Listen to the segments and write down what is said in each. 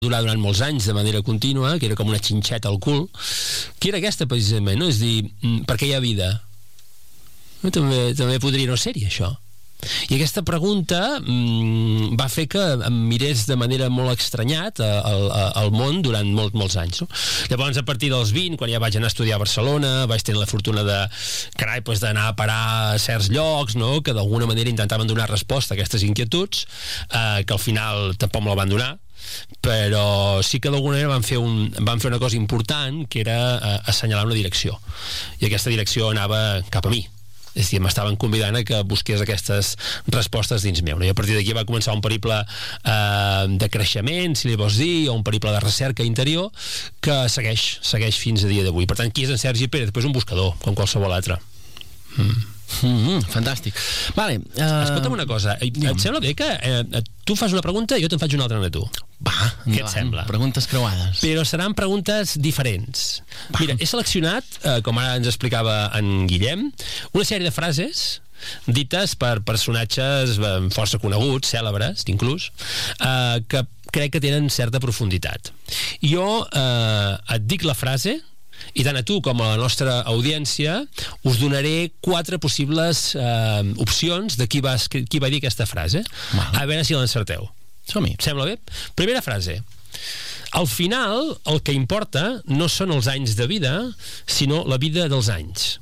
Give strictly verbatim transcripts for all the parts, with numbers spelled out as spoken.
durar durant molts anys de manera contínua, que era com una xinxeta al cul, que era aquesta precisament, no? És dir, per què hi ha vida? També, també podria no ser-hi, això. I aquesta pregunta mm, va fer que em mirés de manera molt estranyat al, al món durant molt, molts anys, no? Llavors, a partir dels vint, quan ja vaig anar a estudiar a Barcelona, vaig tenir la fortuna de, carai, pues, d'anar a parar a certs llocs, no?, que d'alguna manera intentaven donar resposta a aquestes inquietuds, eh, que al final tampoc me la van donar, però sí que d'alguna manera van fer, un, van fer una cosa important, que era eh, assenyalar una direcció, i aquesta direcció anava cap a mi. És a dir, m'estaven convidant a que busqués aquestes respostes dins meu, no? I a partir d'aquí va començar un periple eh, de creixement, si li vols dir, o un periple de recerca interior que segueix, segueix fins a dia d'avui. Per tant, qui és en Sergi Pérez? Després un buscador, com qualsevol altre. Mm. Mm-hmm, fantàstic. Vale, uh... escolta'm una cosa, et sembla bé que eh, tu fas una pregunta i jo te'n faig una altra a tu? Va, què et sembla? Preguntes creuades. Però seran preguntes diferents. Va. Mira, he seleccionat, eh, com ara ens explicava en Guillem, una sèrie de frases dites per personatges eh, força coneguts, cèlebres, inclús, eh, que crec que tenen certa profunditat. Jo eh, et dic la frase, i tant a tu com a la nostra audiència us donaré quatre possibles eh, opcions de qui va, qui va dir aquesta frase. Wow. A veure si l'encerteu. Som-hi. Sembla bé? Primera frase. Al final, el que importa no són els anys de vida, sinó la vida dels anys.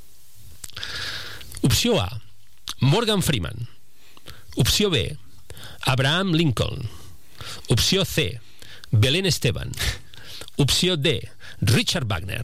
Opció A, Morgan Freeman. Opció B, Abraham Lincoln. Opció C, Belén Esteban. Opció D, Richard Wagner.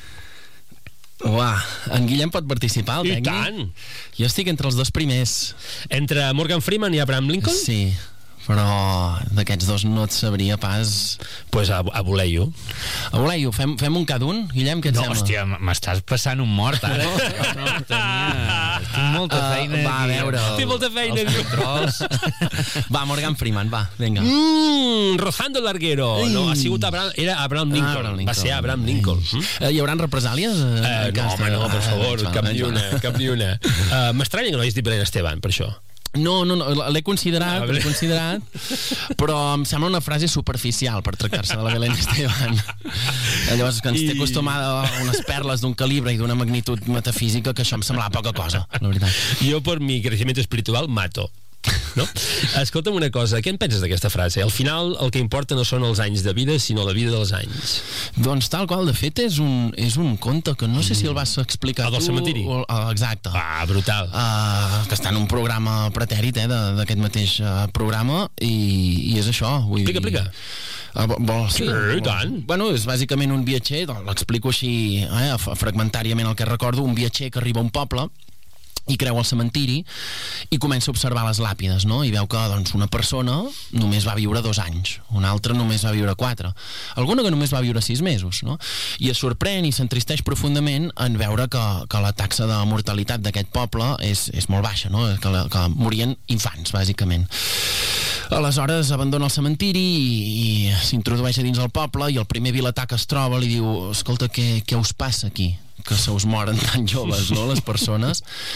Uah, en Guillem pot participar, el I tècnic? tant! Jo estic entre els dos primers. Entre Morgan Freeman i Abraham Lincoln? Sí, però d'aquests dos no et sabria pas... Pues a, a voler-ho. A voler-ho. Fem, fem un cada un, Guillem, què et no, sembla? Hòstia, m'estàs passant un mort, ara. No, no tenia... Tinc molta feina. Uh, va, a veure... Tinc molta feina. Els controls. Va, Morgan Freeman, va, vinga. Mm, Rozando Larguero. No, ha sigut Abraham, era Abraham Lincoln. Ah, Abraham Lincoln. Va ser Abraham Lincoln. Mm. Uh, hi haurà represàlies? Uh, no, home, no, per favor, ah, cap ni una, cap ni una. Uh, M'estranya que no hagis dit Belén Esteban, per això. No, no, no, l'he considerat, l'he considerat, però em sembla una frase superficial per tractar-se de la Belén Esteban. Llavors, que ens té acostumada a unes perles d'un calibre i d'una magnitud metafísica, que això em semblava poca cosa, la veritat. Jo, per mi creixement espiritual, mato. No? Escolta'm una cosa, què en penses d'aquesta frase? Al final el que importa no són els anys de vida, sinó la vida dels anys. Doncs tal qual, de fet és un, és un conte que no sé si el vas explicar el tu. El del cementiri? O, uh, exacte. Ah, brutal. Uh, que està en un programa pretèrit, eh, d'aquest mateix uh, programa, i, i és això. Vull explica, dir... explica. Uh, vol, sí, i tant. Bueno, és bàsicament un viatger, l'explico així eh, fragmentàriament el que recordo, un viatger que arriba a un poble i creu al cementiri i comença a observar les làpides, no? I veu que doncs, una persona només va viure dos anys, una altra només va viure quatre, alguna que només va viure sis mesos, no? I es sorprèn i s'entristeix profundament en veure que, que la taxa de mortalitat d'aquest poble és, és molt baixa, no? Que, la, que morien infants, bàsicament. Aleshores abandona el cementiri i, i s'introdueix a dins el poble i el primer vilatà que es troba li diu: escolta, què, què us passa aquí? Que se us moren tan joves, no, les persones?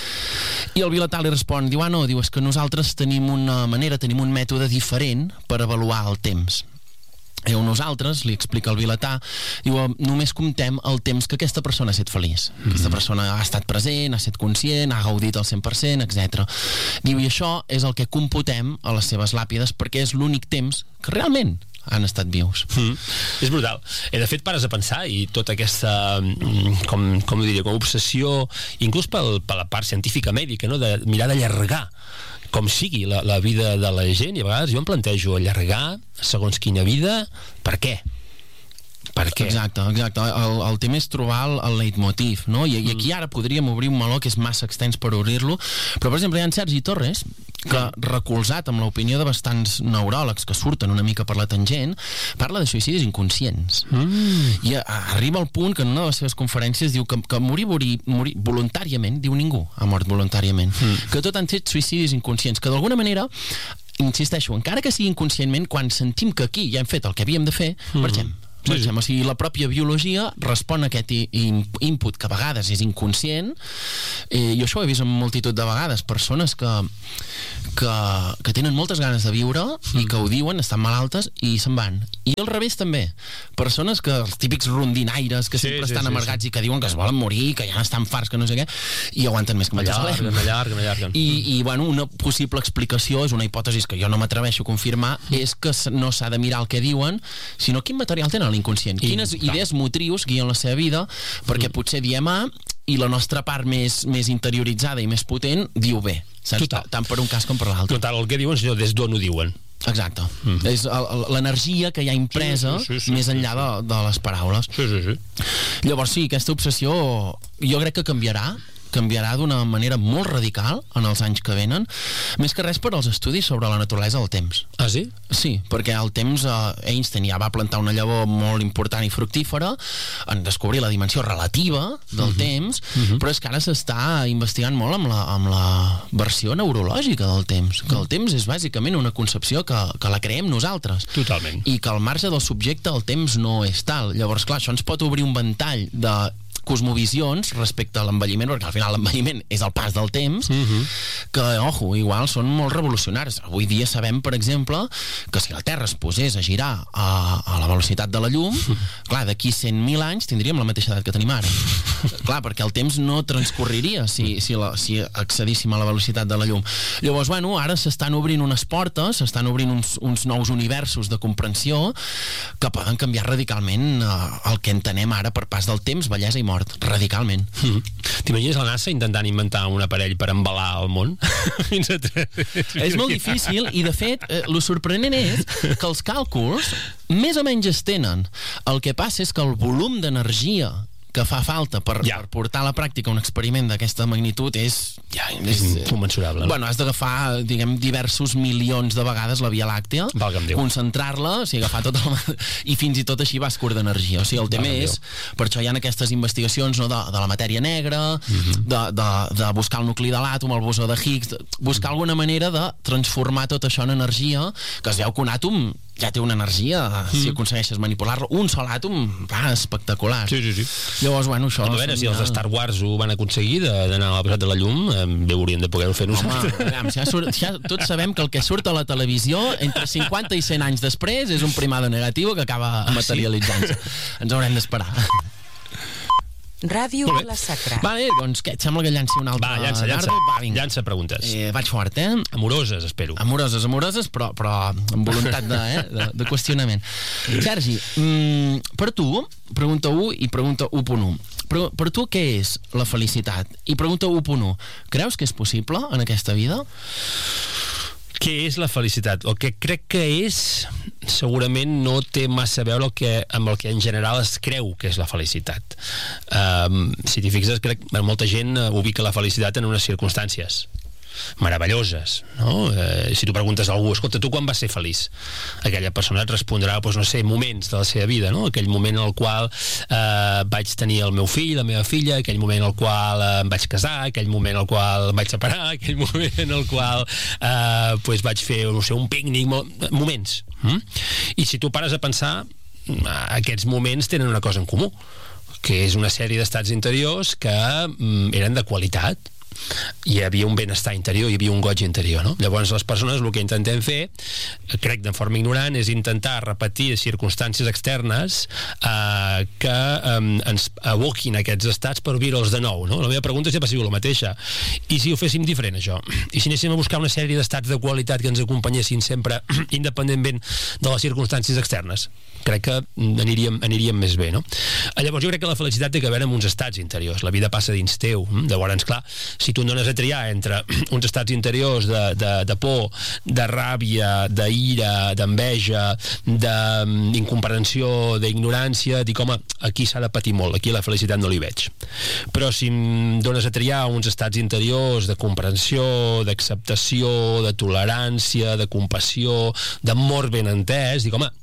I el vilatà li respon, diu, ah no, diu, és que nosaltres tenim una manera, tenim un mètode diferent per avaluar el temps. Diu, nosaltres, li explica el vilatà, diu, només comptem el temps que aquesta persona ha estat feliç. Mm-hmm. Aquesta persona ha estat present, ha estat conscient, ha gaudit al cent per cent, etcètera. Diu, i això és el que computem a les seves làpides perquè és l'únic temps que realment han estat vius. Mm. És brutal. I de fet pares a pensar i tota aquesta com, com ho diria, com obsessió inclús pel, per la part científica mèdica, no? De mirar d'allargar com sigui la, la vida de la gent, i a vegades jo em plantejo allargar segons quina vida, per què? Per què? Exacte, exacte. El, el tema és trobar el, el leitmotiv, no? I, I aquí ara podríem obrir un meló que és massa extens per obrir-lo, però per exemple hi ha en Sergi Torres que, recolzat amb l'opinió de bastants neuròlegs que surten una mica per la tangent, parla de suïcidis inconscients. Mm. I a, arriba al punt que en una de les seves conferències diu que, que morir, morir, morir voluntàriament, diu ningú ha mort voluntàriament, mm. que tot han fet suïcidis inconscients, que d'alguna manera, insisteixo, encara que sigui inconscientment, quan sentim que aquí ja hem fet el que havíem de fer, mm. marxem. Sí, sí. O sigui, la pròpia biologia respon a aquest input que a vegades és inconscient, eh, i això ho he vist en multitud de vegades, persones que, que, que tenen moltes ganes de viure mm. i que ho diuen, estan malaltes i se'n van. I al revés també, persones que, els típics rondinaires que sí, sempre sí, estan sí, amargats sí. i que diuen que es volen morir, que ja estan farts, que no sé què, i aguanten més que Matusalem. Allarguen, allarguen. I, i bueno, una possible explicació, és una hipòtesi que jo no m'atreveixo a confirmar, mm. és que no s'ha de mirar el que diuen, sinó quin material tenen a l'inconscient, I, quines clar. idees motrius guien la seva vida, perquè mm. potser diem A i la nostra part més, més interioritzada i més potent diu B, saps? Tant per un cas com per l'altre. Total, el que diuen, sinó des d'on ho diuen. Exacte. Mm. És l'energia que hi ha impresa sí, sí, sí, sí, més enllà de, de les paraules. Sí, sí, sí. Llavors sí, aquesta obsessió jo crec que canviarà, canviarà d'una manera molt radical en els anys que venen, més que res per als estudis sobre la naturalesa del temps. Ah, sí? Sí, perquè el temps, eh, Einstein ja va plantar una llavor molt important i fructífera en descobrir la dimensió relativa del uh-huh. temps, uh-huh. però és que ara s'està investigant molt amb la, amb la versió neurològica del temps, que el temps és bàsicament una concepció que, que la creem nosaltres. Totalment. I que al marge del subjecte el temps no és tal. Llavors, clar, això ens pot obrir un ventall de cosmovisions respecte a l'envelliment, perquè al final l'envelliment és el pas del temps, uh-huh. que, ojo, igual són molt revolucionaris. Avui dia sabem, per exemple, que si la Terra es posés a girar a, a la velocitat de la llum, uh-huh. clar, d'aquí cent mil anys tindríem la mateixa edat que tenim ara. Clar, perquè el temps no transcorreria si, si, la, si accedíssim a la velocitat de la llum. Llavors, bueno, ara s'estan obrint unes portes, s'estan obrint uns, uns nous universos de comprensió que poden canviar radicalment eh, el que entenem ara per pas del temps, bellesa i mort. Radicalment. Mm-hmm. T'imagines la NASA intentant inventar un aparell per embalar el món? Fins a tres... És molt difícil i, de fet, eh, lo sorprenent és que els càlculs més o menys es tenen. El que passa és que el volum d'energia que fa falta per, ja. per portar a la pràctica un experiment d'aquesta magnitud és... Ja, és inconmensurable. No? Bueno, has d'agafar, diguem, diversos milions de vegades la Via Làctea, concentrar-la, o sigui, agafar tota la... i fins i tot així vas curt d'energia. O sigui, el tema és... Per això hi ha aquestes investigacions, no, de, de la matèria negra, uh-huh. de, de, de buscar el nucli de l'àtom, el bosó de Higgs, buscar alguna manera de transformar tot això en energia, que es veu que un àtom ja té una energia, mm. si aconsegueixes manipular-lo. Un sol àtom, va, espectacular. Sí, sí, sí. Llavors, bueno, això... A veure, si els de Star Wars ho van aconseguir d'anar a la passat de la llum, bé haurien de poder-ho fer nosaltres. Home, aviam, ja, surt, ja tots sabem que el que surt a la televisió entre cinquanta i cent anys després és un primado negatiu que acaba ah, materialitzant-se. Sí? Ens haurem d'esperar. Ràdio La Sacra. Vale, doncs què, et sembla que llanci una altra? Va, llança, llança. Va, llança preguntes. Eh, vaig fort, eh? Amoroses, espero. Amoroses, amoroses, però, però amb voluntat de, eh, de, de qüestionament. Sergi, mm, per tu, pregunta u i pregunta u punt u. Per, per tu, què és la felicitat? I pregunta u punt u. Creus que és possible en aquesta vida? Què és la felicitat? El que crec que és, segurament no té massa a veure el que, amb el que en general es creu que és la felicitat. Um, si t'hi fixes, crec que molta gent ubica la felicitat en unes circumstàncies meravelloses, no? Eh, si tu preguntes a algú, escolta, tu quan vas ser feliç? Aquella persona et respondrà, doncs, no sé, moments de la seva vida, no? Aquell moment en el qual eh, vaig tenir el meu fill, la meva filla, aquell moment en el qual eh, em vaig casar, aquell moment en el qual em vaig separar, aquell moment en el qual eh, pues vaig fer, no sé, un pícnic, moments. Mm? I si tu pares a pensar, aquests moments tenen una cosa en comú, que és una sèrie d'estats interiors que mm, eren de qualitat. Hi havia un benestar interior, hi havia un goig interior, no? Llavors les persones el que intentem fer, crec de forma ignorant, és intentar repetir circumstàncies externes eh, que eh, ens aboquin aquests estats per viure-los de nou, no? La meva pregunta sempre ha sigut la mateixa. I si ho féssim diferent, això? I si anéssim a buscar una sèrie d'estats de qualitat que ens acompanyessin sempre independentment de les circumstàncies externes? Crec que aniríem, aniríem més bé, no? Llavors jo crec que la felicitat té que veure amb uns estats interiors. La vida passa dins teu. Llavors, clar, si tu em dones a triar entre uns estats interiors de, de, de por, de ràbia, d'ira, d'enveja, d'incomprensió, d'ignorància, dic, home, aquí s'ha de patir molt, aquí la felicitat no l'hi veig. Però si em dones a triar uns estats interiors de comprensió, d'acceptació, de tolerància, de compassió, d'amor ben entès, dic, home,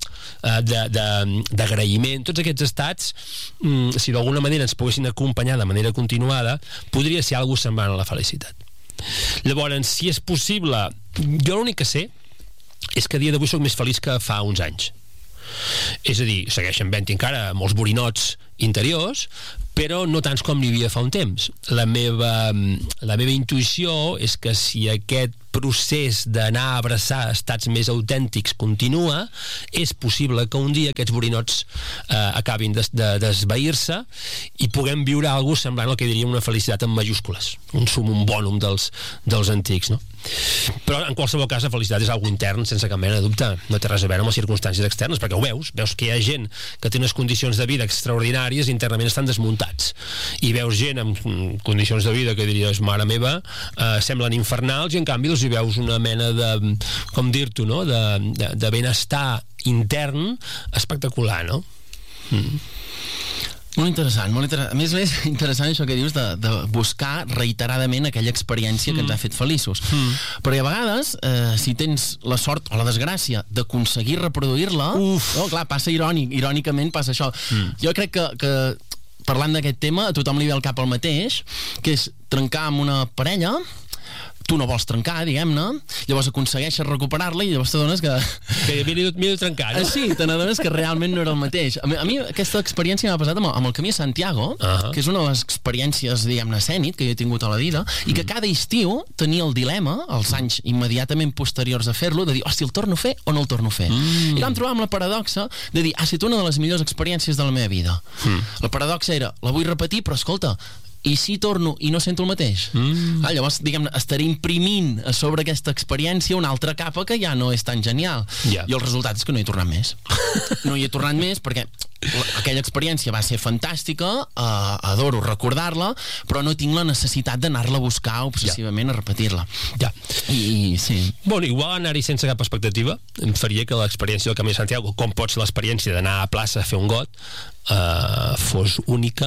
d'agraïment, tots aquests estats, si d'alguna manera ens poguessin acompanyar de manera continuada, podria ser alguna cosa semblant a la felicitat. Llavors, si és possible, jo l'únic que sé és que a dia d'avui soc més feliç que fa uns anys. És a dir, segueixen havent-hi encara molts borinots interiors, però no tants com n'hi havia fa un temps. La meva, la meva intuïció és que si aquest procés d'anar a abraçar estats més autèntics continua, és possible que un dia aquests borinots eh, acabin de, de, d'esvair-se i puguem viure alguna cosa semblant al que diríem una felicitat en majúscules, un sumum bonum dels, dels antics, no? Però en qualsevol cas la felicitat és algo intern sense cap mena de dubte, no té res a veure amb les circumstàncies externes, perquè ho veus, veus que hi ha gent que té unes condicions de vida extraordinàries i internament estan desmuntats, i veus gent amb condicions de vida que diries, mare meva, eh, semblen infernals, i en canvi els hi veus una mena de, com dir-t'ho, no? de, de, de benestar intern espectacular, no? Mm. Molt interessant, molt interessant. A més, més interessant això que dius de, de buscar reiteradament aquella experiència mm. que ens ha fet feliços. Mm. Perquè a vegades, eh, si tens la sort o la desgràcia d'aconseguir reproduir-la, oh, clar, passa irònic, irònicament passa això. Mm. Jo crec que, que parlant d'aquest tema, a tothom li ve al cap el mateix, que és trencar amb una parella, tu no vols trencar, diguem-ne, llavors aconsegueixes recuperar-la i llavors t'adones que... Que m'he de trencar, no? Sí, te n'adones que realment no era el mateix. A mi, a mi aquesta experiència m'ha passat amb el, amb el Camí de Santiago, uh-huh. que és una de les experiències, diguem-ne, escènic que jo he tingut a la vida, mm. i que cada estiu tenia el dilema, els anys immediatament posteriors a fer-lo, de dir, hosti, el torno a fer o no el torno a fer? Mm. I vam trobar amb la paradoxa de dir, ha estat una de les millors experiències de la meva vida. Mm. La paradoxa era, la vull repetir, però escolta, i si torno i no sento el mateix? Mm. Ah, llavors, diguem, estaré imprimint a sobre aquesta experiència una altra capa que ja no és tan genial. Yeah. I el resultat és que no hi he tornat més. No hi he tornat més perquè aquella experiència va ser fantàstica, uh, adoro recordar-la, però no tinc la necessitat d'anar-la a buscar obsessivament yeah. a repetir-la. Ja. I, i sí. Bueno, igual anar-hi sense cap expectativa em faria que l'experiència del Camí de Santiago, com pot ser l'experiència d'anar a plaça a fer un got, Uh, fos única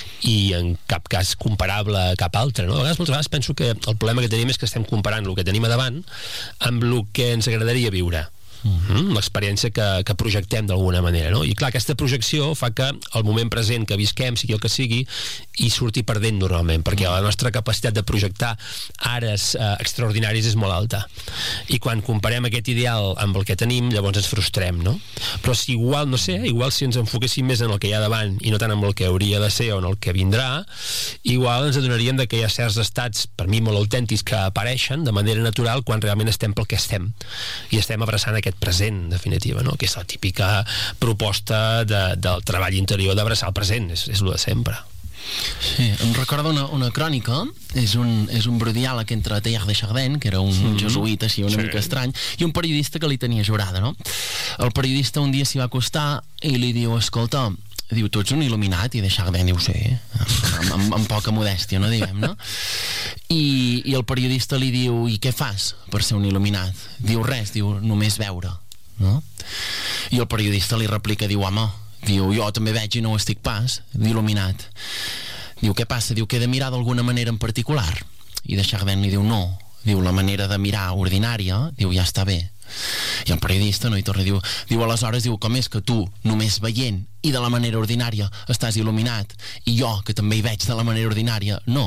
i en cap cas comparable a cap altre, no? A vegades, moltes vegades penso que el problema que tenim és que estem comparant el que tenim a davant amb el que ens agradaria viure. Mm-hmm. L'experiència que, que projectem d'alguna manera, no? I clar, aquesta projecció fa que el moment present que visquem, sigui el que sigui, hi surti perdent normalment, perquè la nostra capacitat de projectar ares eh, extraordinaris és molt alta, i quan comparem aquest ideal amb el que tenim, llavors ens frustrem, no? Però si igual, no sé, igual si ens enfoquéssim més en el que hi ha davant i no tant en el que hauria de ser o en el que vindrà, igual ens adonaríem de que hi ha certs estats, per mi molt autèntics, que apareixen de manera natural quan realment estem pel que estem, i estem abraçant aquest present, en definitiva, no? Que és la típica proposta de, del treball interior d'abraçar el present, és, és el de sempre. Sí, em recorda una, una crònica, és un, és un brodiàleg entre Teilhard de Chardin, que era un mm-hmm. jesuïta així una sí. mica estrany, i un periodista que li tenia jurada, no? El periodista un dia s'hi va acostar i li diu, escolta, diu, tu ets un il·luminat? I de Chardin diu, sí, amb, amb, amb poca modèstia, no, diguem-ne. I, I el periodista li diu, i què fas per ser un il·luminat? Diu, res, diu, només veure, no? I el periodista li replica, diu, home, diu, jo també veig i no ho estic pas, d'il·luminat. Diu, què passa? Diu, que he de mirar d'alguna manera en particular? I de Chardin li diu, no. Diu, la manera de mirar ordinària, diu, ja està bé. I el periodista no hi torna, diu, diu aleshores, diu, com és que tu, només veient i de la manera ordinària, estàs il·luminat, i jo, que també hi veig de la manera ordinària, no.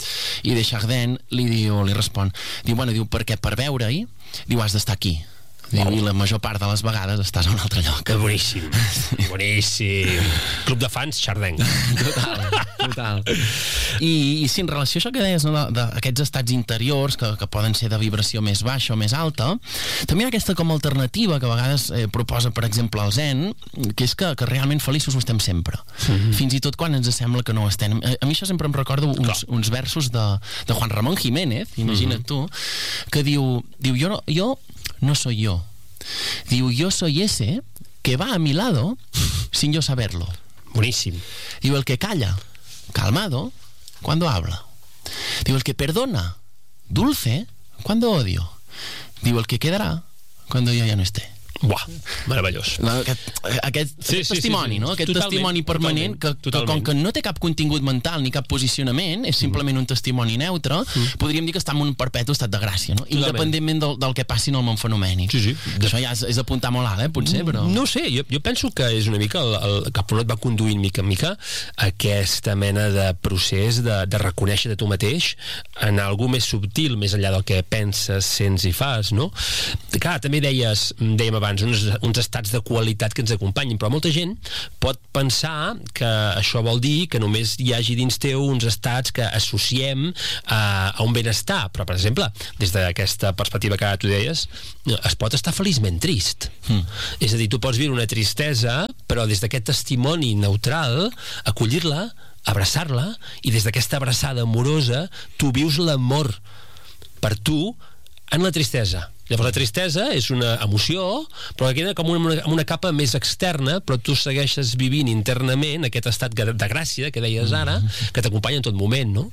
I de Chardin li diu, li respon, diu, bueno, diu, perquè per veure-hi, diu, has d'estar aquí. Diu, i la major part de les vegades estàs a un altre lloc. Boníssim, boníssim. Club de fans, Chardin. Total, total. I, i sí, en relació a això que deies, no, d'aquests estats interiors que, que poden ser de vibració més baixa o més alta, també hi ha aquesta com alternativa que a vegades eh, proposa, per exemple, el Zen, que és que, que realment feliços ho estem sempre. Mm-hmm. Fins i tot quan ens sembla que no ho estem. A, a mi això sempre em recorda uns, uns versos de, de Juan Ramón Jiménez, imagina't mm-hmm. tu, que diu, diu jo, no, jo no soy yo. Diu, yo soy ese que va a mi lado sin yo saberlo. Buenísimo. Diu, el que calla, calmado, cuando habla. Diu, el que perdona, dulce, cuando odio. Diu, el que quedará cuando yo ya no esté. Buah, meravellós. Aquest, aquest, sí, aquest sí, testimoni, sí, sí. no? Aquest totalment, testimoni permanent que, que com que no té cap contingut mental ni cap posicionament, és simplement mm. un testimoni neutre, mm. podríem dir que està en un perpetu estat de gràcia, no? Totalment. Independentment del, del que passi en el món fenomènic. Sí, sí. Això ja és, és apuntar molt alt, eh? Potser, però... No sé, jo, jo penso que és una mica el, el, cap on et va conduint mica en mica aquesta mena de procés de, de reconèixer de tu mateix en algú més subtil, més enllà del que penses, sents i fas, no? Clar, també deies, dèiem abans abans, uns, uns estats de qualitat que ens acompanyin, però molta gent pot pensar que això vol dir que només hi hagi dins teu uns estats que associem a, a un benestar, però per exemple, des d'aquesta perspectiva que tu deies, es pot estar feliçment trist. Mm. És a dir, tu pots viure una tristesa, però des d'aquest testimoni neutral, acollir-la, abraçar-la, i des d'aquesta abraçada amorosa tu vius l'amor per tu en la tristesa. Llavors la tristesa és una emoció, però que queda com una, una capa més externa, però tu segueixes vivint internament aquest estat de gràcia que deies ara, que t'acompanya en tot moment, no?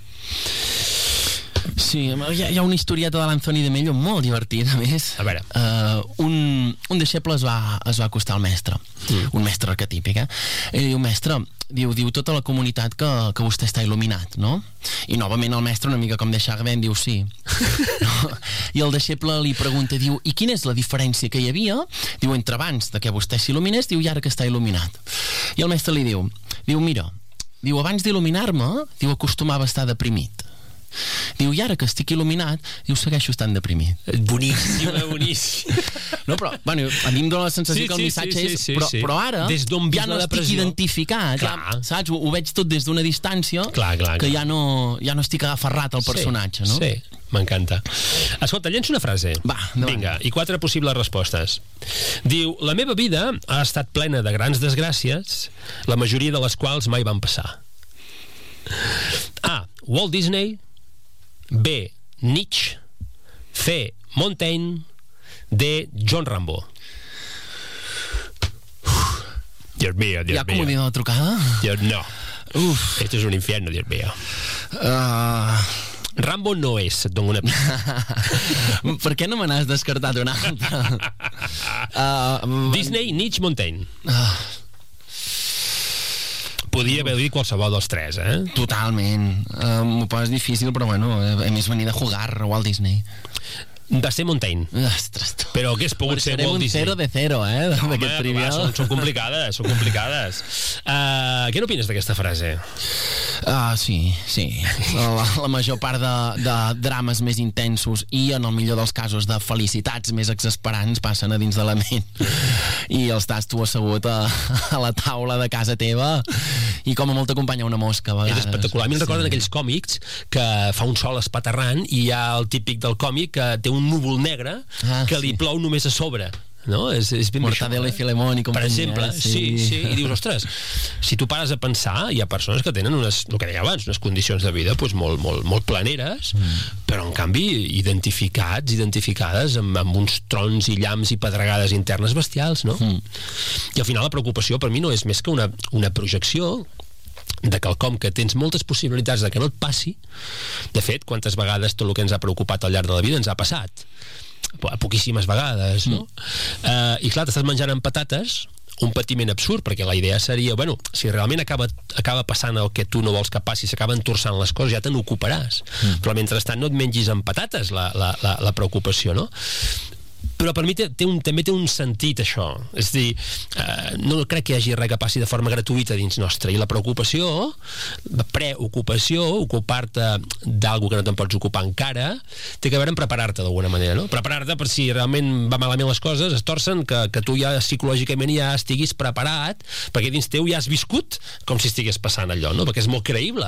Sí, hi ha, hi ha una historieta de l'Anthony de Mello molt divertida, a més. A veure. Uh, un, un deixeble es va, es va acostar al mestre, mm. un mestre arquetípic, eh? I diu, mestre, diu, diu tota la comunitat que, que vostè està il·luminat, no? I novament el mestre, una mica com deixar ben, diu, sí. I el deixeble li pregunta, diu, i quina és la diferència que hi havia, diu, entre abans de que vostè s'il·luminés, diu, i ara que està il·luminat? I el mestre li diu, diu, mira, diu, abans d'il·luminar-me, diu, acostumava a estar deprimit. Diu, i ara que estic il·luminat, diu, segueixo estant deprimit. Boníssim, boníssim. No, però, bueno, a mi em dóna la sensació sí, que el sí, missatge sí, és... sí, però, sí. però ara des d'on ja no estic identificat, ja, saps? Ho, ho veig tot des d'una distància, clar, clar, que clar. Ja, no, ja no estic aferrat al personatge, sí, no? Sí, m'encanta. Escolta, llenço una frase. Va, endavant. Vinga, i quatre possibles respostes. Diu, la meva vida ha estat plena de grans desgràcies, la majoria de les quals mai van passar. A. Walt Disney. B. Nietzsche. C. Montaigne. D. John Rambo. Dios mío, Dios mío. ¿Ya como vino la trucada? Dios, no. Uf. Esto es un infierno, Dios mío. Uh... Rambo no és, et dono una pista. Per què no me n'has descartat una altra? uh, Disney, Nietzsche, Montaigne. Uh. Podria haver dit qualsevol dels tres, eh? Totalment. Uh, M'ho poses difícil, però bueno, a més venir de jugar a Walt Disney. Va ser Montaigne. Ostres, tu. Però hagués pogut ser Walt Disney. Serem un zero de zero, eh? No, home, trivial. Són, són complicades, són complicades. Uh, què n'opines d'aquesta frase? Uh, sí, sí. La, la major part de, de drames més intensos i, en el millor dels casos, de felicitats més exasperants passen a dins de la ment. I els estàs tu assegut a, a la taula de casa teva i com a molt t'acompanya una mosca, a vegades. És espectacular. A mi em recorden aquells còmics que fa un sol espaterrant i hi ha el típic del còmic que té un núvol negre ah, que li sí. plou només a sobre, no? És, és ben Mortadelo i Filemón i companyia. Per exemple, sí. sí, sí, i dius, ostres, si tu pares a pensar, hi ha persones que tenen unes, el que deia abans, unes condicions de vida pues, molt, molt, molt planeres, mm. però en canvi identificats, identificades amb, amb uns trons i llamps i pedregades internes bestials, no? Mm. I al final la preocupació per mi no és més que una, una projecció de quelcom que tens moltes possibilitats de que no et passi. De fet, quantes vegades tot el que ens ha preocupat al llarg de la vida ens ha passat? A poquíssimes vegades, no? Mm. Uh, I clar, t'estàs menjant amb patates un patiment absurd, perquè la idea seria, bueno, si realment acaba, acaba passant el que tu no vols que passi, s'acaben torçant les coses, ja te n'ocuparàs. Mm. Però mentrestant no et mengis amb patates la, la, la, la preocupació, no? Però per mi té, té un, també té un sentit això, és a dir, eh, no crec que hi hagi res que passi de forma gratuïta dins nostre, i la preocupació, la preocupació, ocupar-te d'alguna que no te'n pots ocupar encara, té que veure amb preparar-te d'alguna manera, no? Preparar-te per si realment va malament les coses, es torcen, que, que tu ja psicològicament ja estiguis preparat, perquè dins teu ja has viscut com si estigués passant allò, no? Perquè és molt creïble.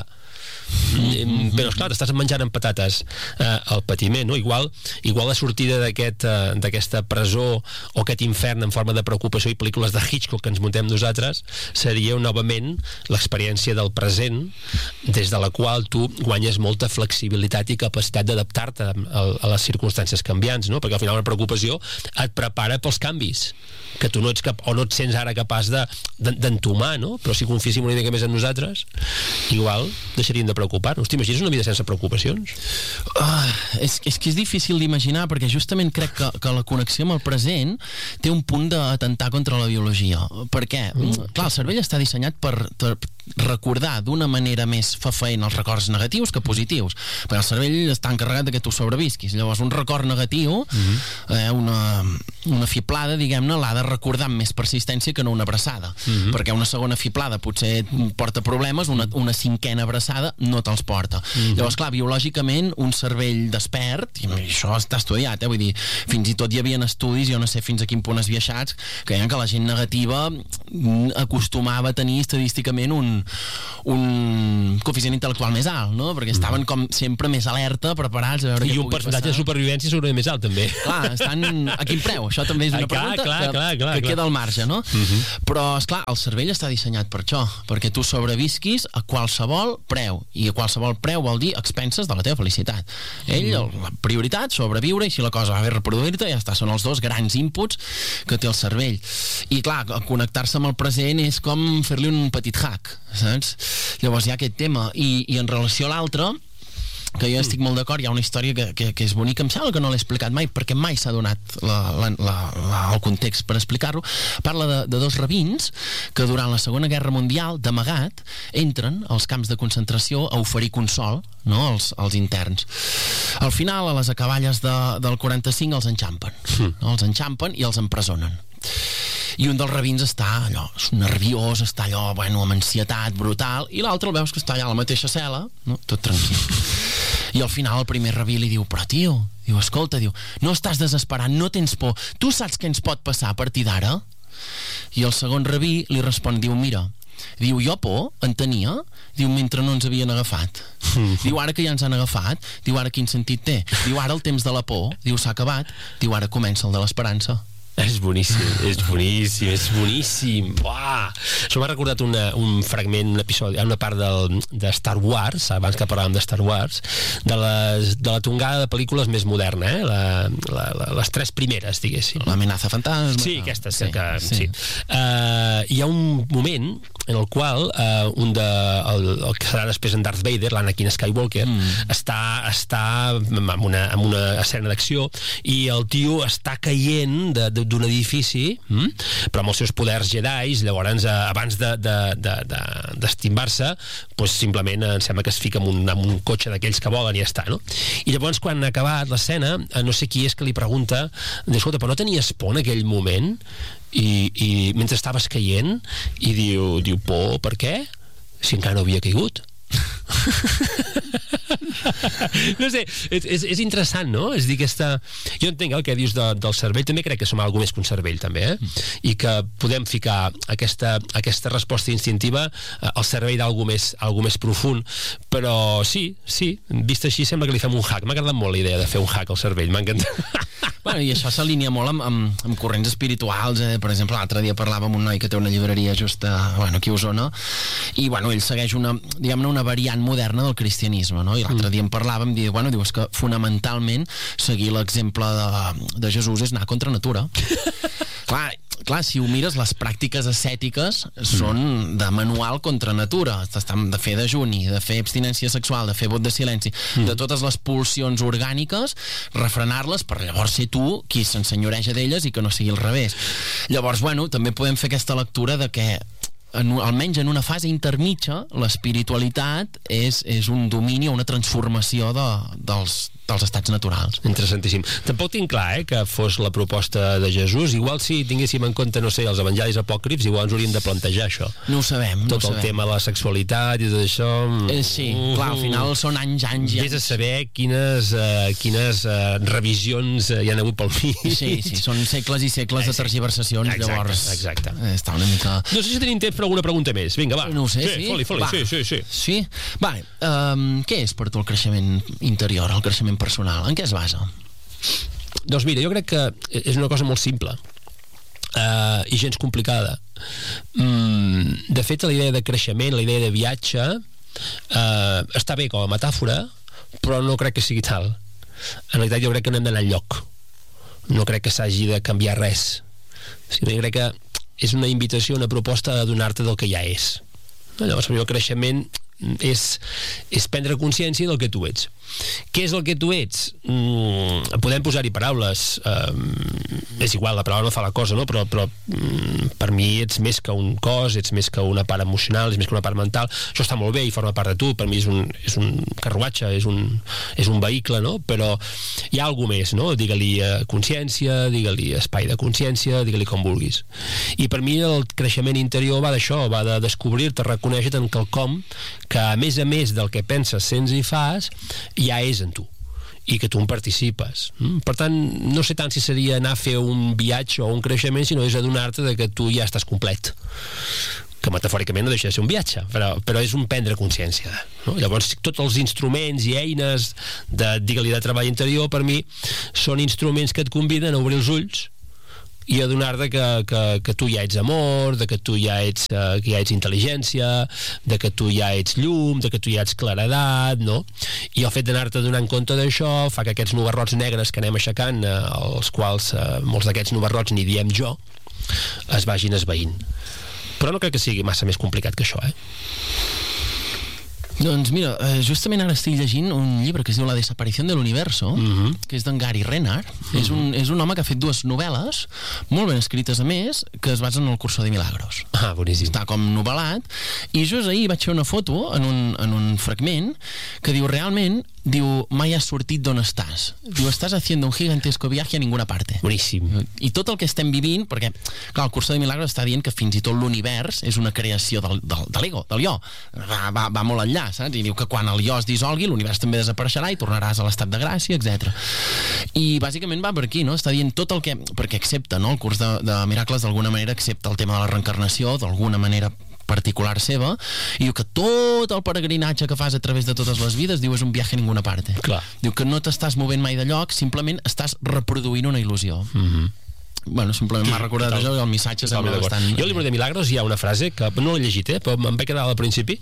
Mm-hmm. Però esclar, t'estàs menjant amb patates eh, el patiment, no? Igual, igual la sortida d'aquest, eh, d'aquesta presó o aquest infern en forma de preocupació i pel·lícules de Hitchcock que ens muntem nosaltres seria novament l'experiència del present, des de la qual tu guanyes molta flexibilitat i capacitat d'adaptar-te a, a les circumstàncies canviants, no? Perquè al final la preocupació et prepara pels canvis que tu no ets cap, o no et sents ara capaç de, de, d'entomar, no? Però si confiéssim una mica més en nosaltres, igual deixaríem de preocupar-nos. T'imagines una vida sense preocupacions? Uh, és, és que és difícil d'imaginar, perquè justament crec que, que la connexió amb el present té un punt d'atentar contra la biologia. Per què? Mm. Clar, el cervell està dissenyat per, per recordar d'una manera més fefaent els records negatius que positius, perquè el cervell està encarregat de que tu sobrevisquis. Llavors un record negatiu, uh-huh. eh, una, una fiblada, diguem-ne, l'ha de recordar amb més persistència que no una abraçada, uh-huh. perquè una segona fiblada potser porta problemes, una, una cinquena abraçada no te'ls porta. Uh-huh. Llavors, clar, biològicament un cervell despert, i això està estudiat, eh? Vull dir, fins i tot hi havia estudis, jo no sé fins a quin punt esbiaixats, que deien que la gent negativa acostumava a tenir estadísticament un, un coeficient intel·lectual més alt, no? Perquè estaven com sempre més alerta, preparats a veure I què un pugui percentatge passar. de supervivència segurament més alt, també. Clar, estan a quin preu? Això també és una Ah, clar, pregunta clar, que, clar, clar, que clar. queda al marge, no? Uh-huh. Però, esclar, el cervell està dissenyat per això, perquè tu sobrevisquis a qualsevol preu, i a qualsevol preu vol dir expenses de la teva felicitat. Ell, el, la prioritat, sobreviure, i si la cosa va bé reproduir-te, ja està, són els dos grans inputs que té el cervell. I clar, connectar-se amb el present és com fer-li un petit hack, saps? Llavors hi ha aquest tema, i, i en relació a l'altre, que jo estic molt d'acord, hi ha una història que, que, que és bonica, em sembla que no l'he explicat mai perquè mai s'ha donat la, la, la, la, el context per explicar-lo. Parla de, de dos rabins que durant la Segona Guerra Mundial, d'amagat, entren als camps de concentració a oferir consol, no?, als, als interns. Al final, a les acaballes de, del quaranta-cinc els enxampen, no? Els enxampen i els empresonen. I un dels rabins està allò nerviós, està allò, bueno, amb ansietat brutal, i l'altre el veus que està allà a la mateixa cel·la, no? Tot tranquil. I al final el primer rabí li diu, però tio, diu, escolta, diu, no estàs desesperat, no tens por, tu saps què ens pot passar a partir d'ara? I el segon rabí li respon, diu, mira, diu, jo por en tenia, diu, mentre no ens havien agafat. Diu, ara que ja ens han agafat, diu, ara quin sentit té? Diu, ara el temps de la por, diu, s'ha acabat, diu, ara comença el de l'esperança. És boníssim, és boníssim, és boníssim. Uah! Això m'ha recordat una, un fragment, un episodi, una part del, de Star Wars, abans que parlàvem de Star Wars, de, les, de la tongada de pel·lícules més moderna, eh? la, la, la, les tres primeres, diguéssim. L'amenaça fantasma. Sí, aquestes. Sí, que, sí. sí. Uh, hi ha un moment en el qual uh, un de, el, el que serà després en Darth Vader, l'Anakin Skywalker, mm. està, està en una, en una escena d'acció i el tio està caient de, de d'un edifici, hm? però amb els seus poders Jedis, llavors eh, abans de, de, de, de, d'estimbar-se, doncs simplement em sembla que es fica en un, en un cotxe d'aquells que volen i ja està, no? I llavors quan ha acabat l'escena, eh, no sé qui és que li pregunta, escolta, però no tenies por en aquell moment? I, i mentre estaves caient, i diu, diu, por, per què? Si encara no havia caigut. No sé, és, és, és interessant, no? És dir, aquesta... Jo entenc el que dius de, del cervell, també crec que som alguna més que un cervell, també, eh? I que podem ficar aquesta, aquesta resposta instintiva al cervell d'algú més, algú més profund, però sí, sí, vist així sembla que li fem un hack. M'ha agradat molt la idea de fer un hack al cervell, m'ha encantat. Bueno, i això s'alinea molt amb, amb, amb corrents espirituals, eh? Per exemple, l'altre dia parlava amb un noi que té una llibreria just a, bueno, aquí a Osona, i bueno, ell segueix una, diguem-ne, una variant moderna del cristianisme, no? I l'altre dia en parlàvem, diu, bueno, diu, és que fonamentalment seguir l'exemple de, de Jesús és anar contra natura. Clar, clar, si ho mires, les pràctiques ascètiques són de manual contra natura, de fer dejuni, de fer abstinència sexual, de fer vot de silenci, de totes les pulsions orgàniques, refrenar-les per llavors ser tu qui s'ensenyoreja d'elles i que no sigui al revés. Llavors, bueno, també podem fer aquesta lectura de que en, almenys en una fase intermitja l'espiritualitat és, és un domini o una transformació de, dels, dels estats naturals. Interessantíssim. Tampoc tinc clar, eh, que fos la proposta de Jesús. Igual si tinguéssim en compte, no sé, els evangelis apòcrifs, igual ens hauríem de plantejar això. No ho sabem, no tot ho sabem. el tema de la sexualitat i tot això. Eh, sí, uh, clar, al final són anys, anys i anys. Vés a saber quines, uh, quines uh, revisions uh, hi ha hagut pel mig. Sí, sí, són segles i segles eh, de tergiversacions, exacte, llavors exacte. Eh, està una mica... No sé si tenim temps per alguna pregunta més. Vinga, va. No ho sé, sí. sí? Foli, foli, Va. sí, sí, sí. Sí? Vale, um, què és per tu el creixement interior, el creixement personal? En què es basa? Doncs mira, jo crec que és una cosa molt simple uh, i gens complicada. Mm, de fet, la idea de creixement, la idea de viatge uh, està bé com a metàfora, però no crec que sigui tal. En realitat jo crec que no hem d'anar enlloc. No crec que s'hagi de canviar res. Sinó jo crec que és una invitació, una proposta a donar-te del que ja és. Llavors, el creixement és, és prendre consciència del que tu ets. què és el que tu ets? Mm, podem posar-hi paraules, eh, és igual, la paraula no fa la cosa, no? però, però mm, per mi ets més que un cos, ets més que una part emocional, és més que una part mental. Això està molt bé i forma part de tu, per mi és un, és un carruatge, és un, és un vehicle, no? Però hi ha alguna més, no? Digue-li eh, consciència, digue-li espai de consciència, digue-li com vulguis. I per mi el creixement interior va d'això, va de descobrir-te, reconèixer-te en quelcom que a més a més del que penses, sents i fas, ja és en tu i que tu en participes. Per tant, no sé tant si seria anar a fer un viatge o un creixement, sinó és adonar-te de que tu ja estàs complet, que metafòricament no deixa de ser un viatge, però, però és un prendre consciència, no? Llavors tots els instruments i eines de, digue-li, de treball interior, per mi són instruments que et conviden a obrir els ulls i a donar-te que, que, que tu ja ets amor, de que tu ja ets, uh, que ja ets intel·ligència, de que tu ja ets llum, de que tu ja ets claredat, no? I el fet d'anar-te donant compte d'això fa que aquests nubarrots negres que anem aixecant, uh, els quals uh, molts d'aquests nubarrots ni diem jo, es vagin esvaint. Però no crec que sigui massa més complicat que això, eh? Doncs mira, eh, justament ara estic llegint un llibre que es diu La desaparición del universo, uh-huh. que és d'en Gary Renard. Uh-huh. És, un, és un home que ha fet dues novel·les, molt ben escrites a més, que es basen en el Curso de Milagros. Ah, boníssim. Està com novel·lat. I just ahir vaig fer una foto en un, en un fragment que diu, realment, diu, mai has sortit d'on estàs. Diu, estàs haciendo un gigantesco viaje a ninguna parte. Boníssim. I tot el que estem vivint, perquè, clar, el Curso de Milagros està dient que fins i tot l'univers és una creació del, del, de l'ego, del jo. Va, va, va molt enllà, saps? I diu que quan el jo es dissolgui, l'univers també desapareixerà i tornaràs a l'estat de gràcia, etcètera. I bàsicament va per aquí, no? Està dient tot el que... Perquè accepta, no? El curs de, de miracles d'alguna manera accepta el tema de la reencarnació, d'alguna manera particular seva, i diu que tot el peregrinatge que fas a través de totes les vides, diu, és un viatge a ninguna parte. Clar. Diu que no t'estàs movent mai de lloc, simplement estàs reproduint una il·lusió. Mhm. Bueno, simplement m'ha recordat Total. això, i el missatge sembla bastant... Jo al llibre de Milagros hi ha una frase que no l'he llegit, eh, però em vaig quedar al principi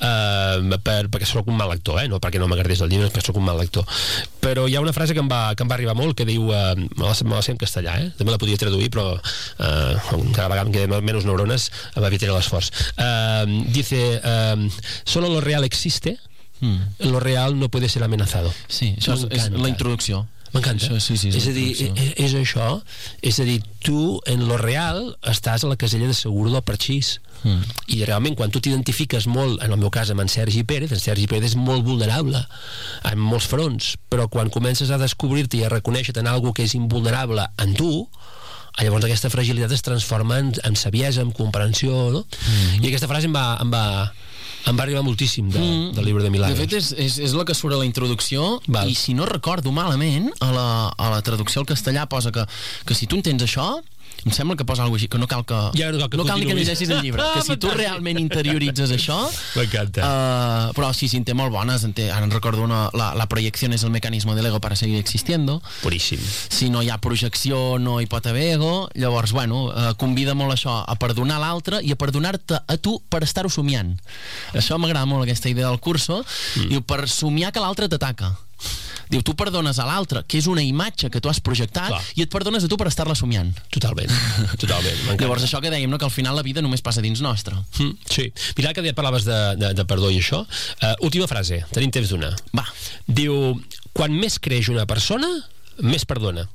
eh, per, perquè sóc un mal lector, eh, no perquè no m'agradés el llibre, perquè sóc un mal lector. Però hi ha una frase que em va, que em va arribar molt, que diu, eh, me, la, me la sé en castellà, eh, també la podia traduir, però eh, cada vegada em queden menys neurones, m'evitaré l'esforç. Eh, dice, eh, solo lo real existe, mm. lo real no puede ser amenazado. Sí, això és, és la introducció. M'encanta. Sí, sí, és a dir, és, és això, és a dir, tu en lo real estàs a la casella de segur del parxís. Mm. I realment quan tu t'identifiques molt, en el meu cas amb en Sergi Pérez, en Sergi Pérez és molt vulnerable en molts fronts, però quan comences a descobrir-te i a reconèixer-te en algo que és invulnerable en tu, llavors aquesta fragilitat es transforma en, en saviesa, en comprensió, no? Mm. I aquesta frase em va, em va, em va arribar moltíssim de, mm. del llibre de Milagros. De fet, és, és, és la que surt a la introducció. Val. I si no recordo malament, a la, a la traducció al castellà posa que, que si tu entens això, em sembla que posa alguna cosa així, que no cal que... Ja, no cal que no cal ni que llegeixis el llibre, que si tu realment interioritzes això... M'encanta. Uh, però sí, sí, en té molt bones. En té, ara en recordo una, la, la proyección es el mecanismo del ego para seguir existiendo. Puríssim. Si no hi ha projecció, no hi pot haver ego. Llavors, bueno, uh, convida molt això a perdonar l'altre i a perdonar-te a tu per estar-ho somiant. Això m'agrada molt, aquesta idea del curso. Mm. Diu, per somiar que l'altre t'ataca. Diu, tu perdones a l'altre, que és una imatge que tu has projectat, clar, i et perdones a tu per estar-la somiant. Totalment, totalment. Llavors això que dèiem, no? Que al final la vida només passa dins nostre. Mm, sí. Mira que ja parlaves de, de, de perdó i això. Uh, última frase, tenim temps d'una. Va. Diu, quan més creix una persona, més perdona.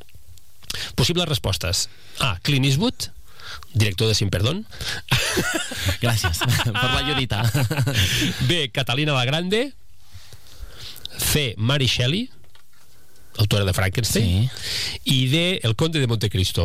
Possibles respostes. A. Clint Eastwood, director de Sin Perdón. Gràcies per l'ayudita. B. Catalina la Grande. C. Mary Shelley, autora de Frankenstein. Sí. I D. El Conde de Montecristo.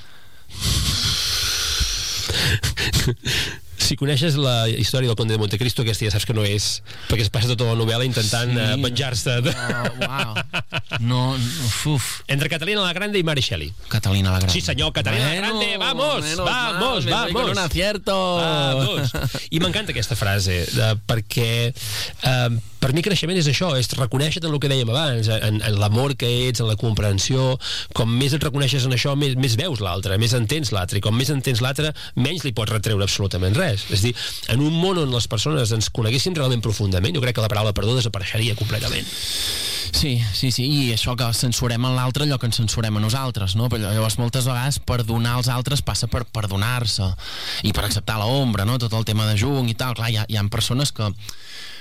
Si coneixes la història del Conde de Montecristo, aquesta ja saps que no és, perquè es passa tota la novel·la intentant sí. uh, venjar-se de... Oh, wow. No, uf. Entre Catalina la Grande i Mary Shelley. Catalina la Grande. Sí, senyor, Catalina bueno, la Grande, vamos, bueno, vamos, mal, vamos. Un acierto. Vamos. I m'encanta aquesta frase, de, perquè eh, per mi creixement és això, és reconèixer-te en el que dèiem abans, en, en l'amor que ets, en la comprensió. Com més et reconeixes en això, més, més veus l'altre, més entens l'altre, i com més entens l'altre, menys li pots retreure absolutament res. És a dir, en un món on les persones ens coneguessin realment profundament, jo crec que la paraula perdó desapareixeria completament. Sí, sí, sí, i això que censurem en l'altre allò que ens censurem a nosaltres, no? Però llavors moltes vegades perdonar als altres passa per perdonar-se i per acceptar l'ombra, no? Tot el tema de Jung i tal, clar, hi ha, hi ha persones que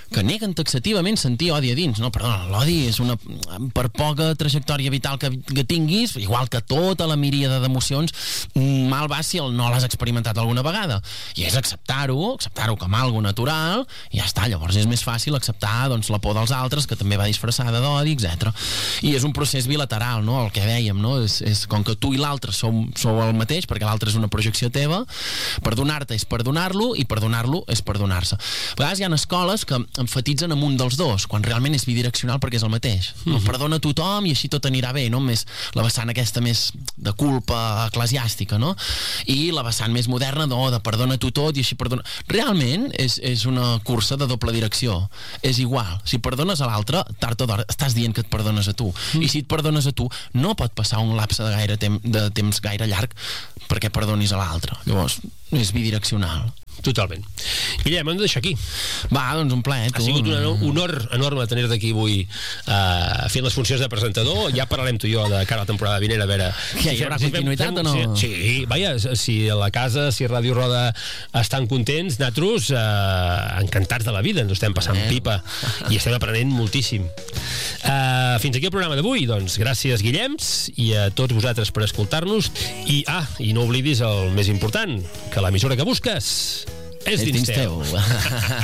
que neguen taxativament sentir odi a dins. No, perdona, l'odi és una... Per poca trajectòria vital que, que tinguis, igual que tota la miríada d'emocions, mal va si el no l'has experimentat alguna vegada. I és acceptar-ho, acceptar-ho com algo natural, i ja està. Llavors és més fàcil acceptar doncs, la por dels altres, que també va disfressada d'odi, etcètera. I és un procés bilateral, no? El que dèiem, no? És, és com que tu i l'altre sou, sou el mateix, perquè l'altre és una projecció teva, perdonar-te és perdonar-lo, i perdonar-lo és perdonar-se. A vegades hi ha escoles que enfatitzen amb un dels dos, quan realment és bidireccional perquè és el mateix. No, perdona a tothom i així tot anirà bé, no? Més la vessant aquesta més de culpa eclesiàstica, no? I la vessant més moderna, no, de perdona tu tot i així perdona... Realment és, és una cursa de doble direcció. És igual. Si perdones a l'altre, tard o d'hora estàs dient que et perdones a tu. Mm. I si et perdones a tu, no pot passar un lapse de, gaire tem de temps gaire llarg perquè perdonis a l'altre. Llavors, és bidireccional. Totalment. Guillem, hem de deixar aquí. Va, doncs un plaer. Ha sigut un honor enorme tenir-te aquí avui uh, fent les funcions de presentador. Ja parlarem tu i jo de cara a la temporada vinent a veure... Que hi haurà si continuïtat fem, fem, o no? Sí, sí, vaja, si a la casa, si Ràdio Roda estan contents, nosaltres uh, encantats de la vida, ens ho estem passant eh. pipa i estem aprenent moltíssim. Uh, fins aquí el programa d'avui. Doncs gràcies, Guillems, i a tots vosaltres per escoltar-nos. I, ah, i no oblidis el més important, que l'emissora que busques és dins teu.